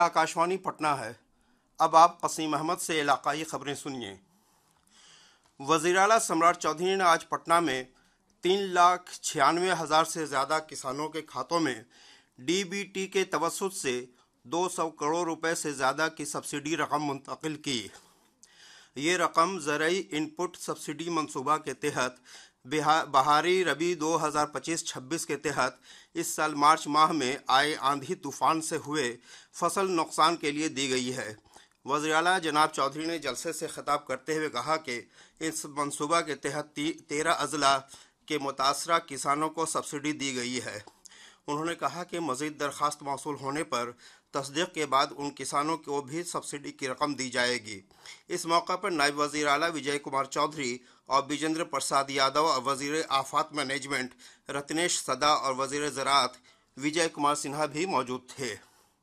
आकाशवाणी पटना है। अब आप वसीम अहमद से इलाकाई खबरें सुनिए। वज़ीर आला सम्राट चौधरी ने आज पटना में 3,96,000 से ज़्यादा किसानों के खातों में डीबीटी के तवस्सुत से 200 करोड़ रुपए से ज़्यादा की सब्सिडी रकम मुंतकिल की। ये रकम ज़रई इनपुट सब्सिडी मंसूबा के तहत बहारी रबी 2025-26 के तहत इस साल मार्च माह में आए आंधी तूफान से हुए फसल नुकसान के लिए दी गई है। वज़ीर आला जनाब चौधरी ने जलसे से खिताब करते हुए कहा कि इस मंसूबा के तहत 13 अजला के मुतासरा किसानों को सब्सिडी दी गई है। उन्होंने कहा कि मज़ीद दरख्वास्त मौसूल होने पर तस्दीक के बाद उन किसानों को भी सब्सिडी की रकम दी जाएगी। इस मौका पर नायब वज़ीर आला विजय कुमार चौधरी और विजेंद्र प्रसाद यादव और वज़ीर आफात मैनेजमेंट रत्नेश सदा और वज़ीर ज़राअत विजय कुमार सिन्हा भी मौजूद थे।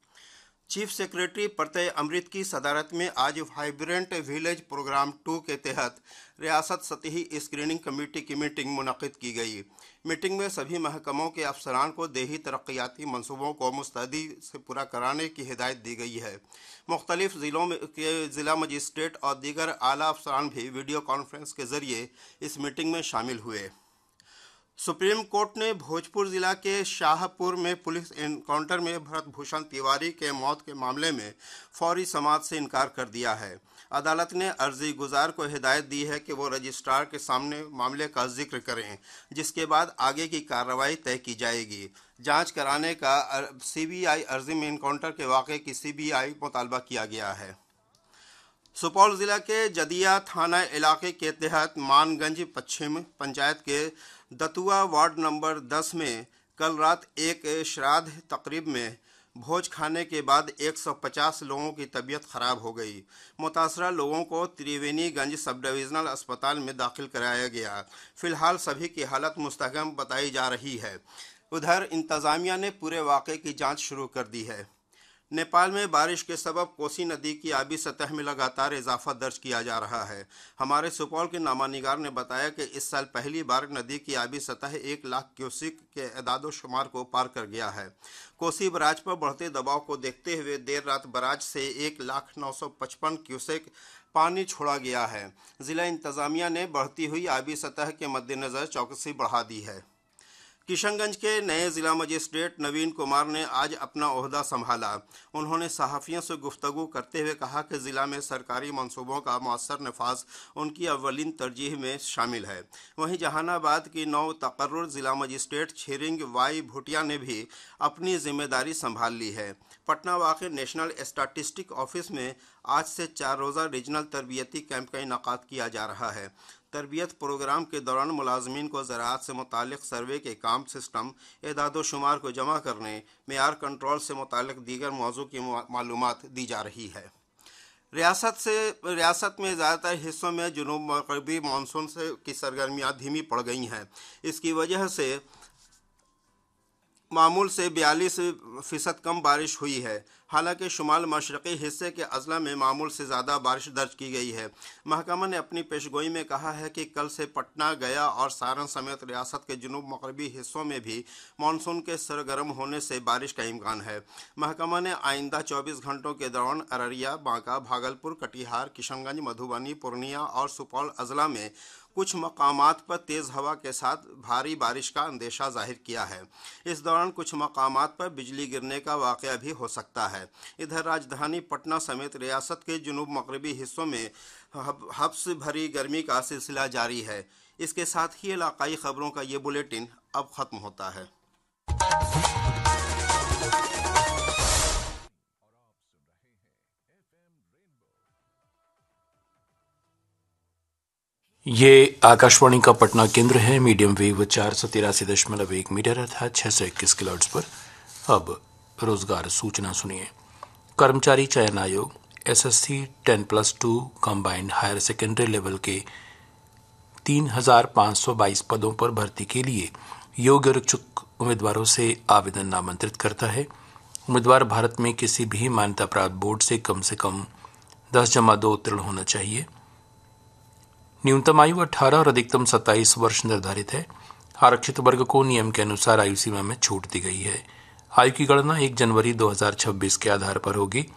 चीफ सेक्रेटरी प्रत्यय अमृत की सदारत में आज वाइब्रेंट विलेज प्रोग्राम 2 के तहत रियासत सतही स्क्रीनिंग कमेटी की मीटिंग मुनक़िद की गई। मीटिंग में सभी महकमों के अफसरान को देही तरक्याती मंसूबों को मुस्तैदी से पूरा कराने की हिदायत दी गई है। मुख्तलिफ ज़िलों में के ज़िला मजिस्ट्रेट और दीगर आला अफसरान भी वीडियो कॉन्फ्रेंस के ज़रिए इस मीटिंग में शामिल हुए। सुप्रीम कोर्ट ने भोजपुर जिला के शाहपुर में पुलिस एनकाउंटर में भरत भूषण तिवारी के मौत के मामले में फौरी समाअत से इनकार कर दिया है। अदालत ने अर्जी गुजार को हिदायत दी है कि वो रजिस्ट्रार के सामने मामले का जिक्र करें, जिसके बाद आगे की कार्रवाई तय की जाएगी। जांच कराने का सीबीआई अर्जी में एनकाउंटर के वाक़े की सीबीआई मुतालबा किया गया है। सुपौल ज़िला के जदिया थाना इलाके के तहत मानगंज पश्चिम पंचायत के दतुआ वार्ड नंबर 10 में कल रात एक श्राद्ध तकरीब में भोज खाने के बाद 150 लोगों की तबीयत खराब हो गई। मुतासरा लोगों को त्रिवेणीगंज सब डिविजनल अस्पताल में दाखिल कराया गया। फिलहाल सभी की हालत मुस्तहकम बताई जा रही है। उधर इंतज़ामिया ने पूरे वाक़े की जांच शुरू कर दी है। नेपाल में बारिश के सबब कोसी नदी की आबी सतह में लगातार इजाफा दर्ज किया जा रहा है। हमारे सुपौल के नामानिगार ने बताया कि इस साल पहली बार नदी की आबी सतह 1 लाख क्यूसिक के एदादो शुमार को पार कर गया है। कोसी बराज पर बढ़ते दबाव को देखते हुए देर रात बराज से 1,09,55 क्यूसेक पानी छोड़ा गया है। ज़िला इंतज़ामिया ने बढ़ती हुई आबी सतह के मद्देनज़र चौकसी बढ़ा दी है। किशनगंज के नए ज़िला मजिस्ट्रेट नवीन कुमार ने आज अपना ओहदा संभाला। उन्होंने सहाफ़ियों से गुफ्तगू करते हुए कहा कि ज़िला में सरकारी मंसूबों का मौसर नफाज उनकी अव्वलीन तरजीह में शामिल है। वहीं जहानाबाद की नौ तकर्रुर ज़िला मजिस्ट्रेट छिरिंग वाई भूटिया ने भी अपनी जिम्मेदारी संभाल ली है। पटना वाक़े नेशनल स्टैटिस्टिक ऑफिस में आज से 4 रोज़ा रीजनल तरबियती कैंप का इनेकाद किया जा रहा है। तरबियत प्रोग्राम के दौरान मुलाजमीन को ज़राअत से मुतालिक सर्वे के काम, सिस्टम, एदादो शुमार को जमा करने, मेयार कंट्रोल से मुतालिक दीगर मौजू की मालूमात दी जा रही है। रियासत में ज़्यादातर हिस्सों में जुनूब मगरबी मानसून की सरगर्मियाँ धीमी पड़ गई हैं। इसकी वजह से मामूल से 42% कम बारिश हुई है। हालांकि शुमाल मशरक़ी हिस्से के अजला में मामूल से ज़्यादा बारिश दर्ज की गई है। महकमा ने अपनी पेशगोई में कहा है कि कल से पटना, गया और सारण समेत रियासत के जुनूब मगरबी हिस्सों में भी मानसून के सरगर्म होने से बारिश का इम्कान है। महकमा ने आइंदा 24 घंटों के दौरान अररिया, बांका, भागलपुर, कटिहार, किशनगंज, मधुबनी, पूर्णिया और सुपौल अजला में कुछ मकामात पर तेज़ हवा के साथ भारी बारिश का अंदेशा जाहिर किया है। इस दौरान कुछ मकामात पर बिजली गिरने का वाक़या भी हो सकता है। इधर राजधानी पटना समेत रियासत के जुनूब मगरबी हिस्सों में हब्स भरी गर्मी का सिलसिला जारी है। इसके साथ ही इलाकाई खबरों का ये बुलेटिन अब ख़त्म होता है। ये आकाशवाणी का पटना केंद्र है। मीडियम वेव 483.1 मीटर अर्थात 621 किलोहर्ट्ज पर। अब रोजगार सूचना सुनिए। कर्मचारी चयन आयोग SSC 10+2 combined higher secondary level के 3,522 पदों पर भर्ती के लिए योग्य और इच्छुक उम्मीदवारों से आवेदन नामांतरित करता है। उम्मीदवार भारत में किसी भी मान्यता प्राप्त बोर्ड से कम 10+2 उत्तीर्ण होना चाहिए। न्यूनतम आयु 18 और अधिकतम 27 वर्ष निर्धारित है। आरक्षित वर्ग को नियम के अनुसार आयु सीमा में छूट दी गई है। आयु की गणना 1 जनवरी 2026 के आधार पर होगी।